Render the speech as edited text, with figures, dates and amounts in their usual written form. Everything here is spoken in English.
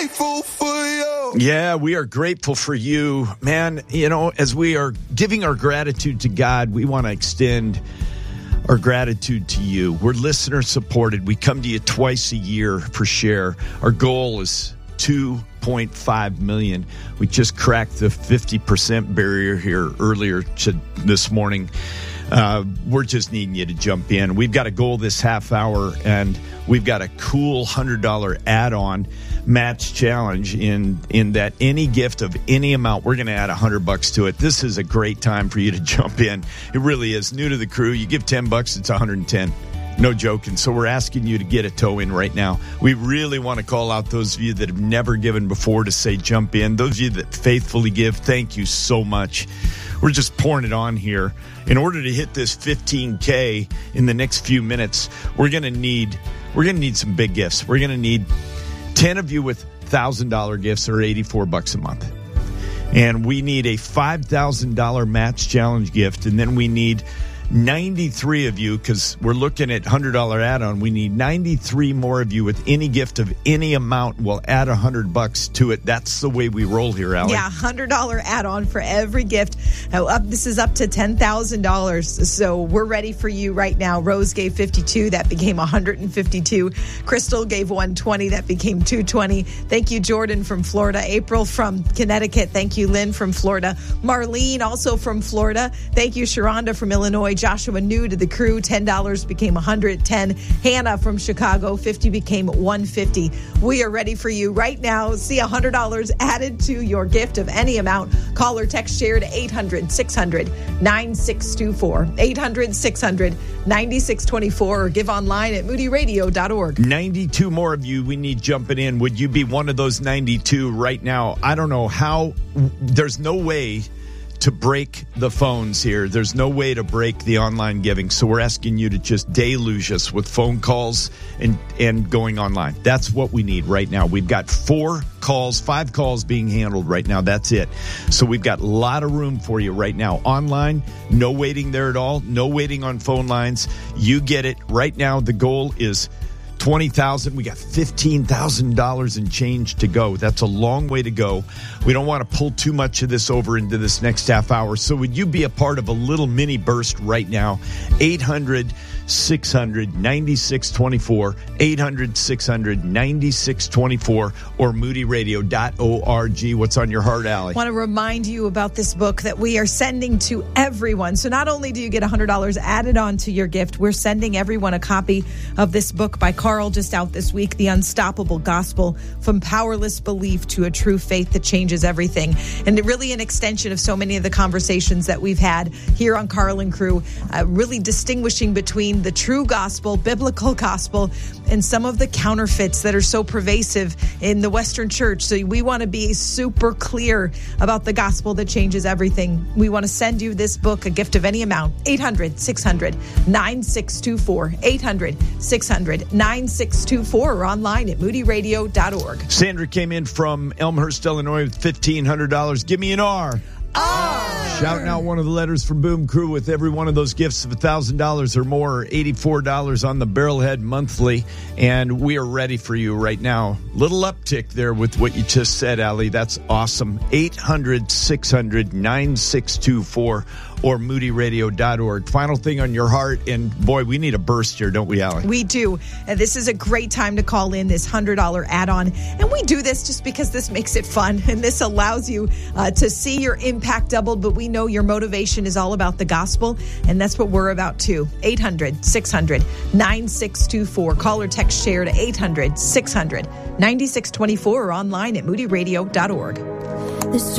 grateful for you. Yeah, we are grateful for you, man. You know, as we are giving our gratitude to God, we want to extend our gratitude to you. We're listener supported. We come to you twice a year for share. Our goal is 2.5 million. We just cracked the 50% barrier here earlier this morning. We're just needing you to jump in. We've got a goal this half hour, and we've got a cool $100 add-on match challenge in that any gift of any amount, we're going to add $100 to it. This is a great time for you to jump in. It really is. New to the crew, you give $10, it's $110. No joking. So we're asking you to get a toe in right now. We really want to call out those of you that have never given before to say jump in. Those of you that faithfully give, thank you so much. We're just pouring it on here. In order to hit this 15K in the next few minutes, we're going to need some big gifts. We're going to need 10 of you with $1,000 gifts, or $84 a month. And we need a $5,000 match challenge gift, and then we need 93 of you, because we're looking at $100 add-on. We need 93 more of you with any gift of any amount. We'll add $100 to it. That's the way we roll here, Allie. Yeah, $100 add-on for every gift. This is up to $10,000. So we're ready for you right now. Rose gave 52. That became 152. Crystal gave 120. That became 220. Thank you, Jordan from Florida. April from Connecticut. Thank you, Lynn from Florida. Marlene, also from Florida. Thank you, Sharonda from Illinois. Joshua, new to the crew, $10 became $110. Hannah from Chicago, 50 became $150. We are ready for you right now. See $100 added to your gift of any amount. Call or text share to 800-600-9624. 800-600-9624, or give online at moodyradio.org. 92 more of you we need jumping in. Would you be one of those 92 right now? I don't know how. There's no way to break the phones here. There's no way to break the online giving. So we're asking you to just deluge us with phone calls and going online. That's what we need right now. We've got 5 calls being handled right now. That's it. So we've got a lot of room for you right now. Online, no waiting there at all. No waiting on phone lines. You get it right now. The goal is $20,000. We got $15,000 in change to go. That's a long way to go. We don't want to pull too much of this over into this next half hour. So would you be a part of a little mini burst right now? 800-600-9624, 800-600-9624, or moodyradio.org. What's on your heart, Allie? I want to remind you about this book that we are sending to everyone. So not only do you get $100 added on to your gift, we're sending everyone a copy of this book by Carl, just out this week, The Unstoppable Gospel, From Powerless Belief to a True Faith That Changes Everything. And really an extension of so many of the conversations that we've had here on Carl and Crew, really distinguishing between the true gospel, biblical gospel, and some of the counterfeits that are so pervasive in the Western church. So we want to be super clear about the gospel that changes everything. We want to send you this book, a gift of any amount. 800-600-9624, 800-600-9624, or online at moodyradio.org. Sandra came in from Elmhurst, Illinois with $1,500. Give me an R. Shouting out one of the letters from Boom Crew with every one of those gifts of $1,000 or more, $84 on the Barrelhead monthly. And we are ready for you right now. Little uptick there with what you just said, Allie. That's awesome. 800-600-9624 or moodyradio.org. Final thing on your heart. And boy, we need a burst here, don't we, Allie? We do. And this is a great time to call in this $100 add-on. And we do this just because this makes it fun. And this allows you to see your impact doubled. But we know your motivation is all about the gospel. And that's what we're about too. 800-600-9624. Call or text share to 800-600-9624 or online at moodyradio.org.